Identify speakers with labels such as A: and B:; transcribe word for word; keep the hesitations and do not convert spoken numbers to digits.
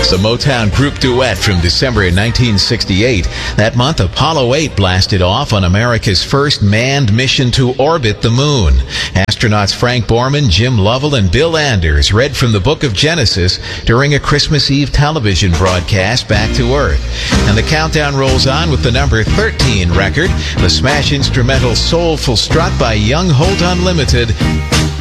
A: was a Motown group duet from December nineteen sixty-eight. That month, Apollo eight blasted off on America's first manned mission to orbit the moon. Astronauts Frank Borman, Jim Lovell, and Bill Anders read from the book of Genesis during a Christmas Eve television broadcast back to Earth. And the countdown rolls on with the number thirteen record, the smash instrumental Soulful Strut by Young Holt Unlimited.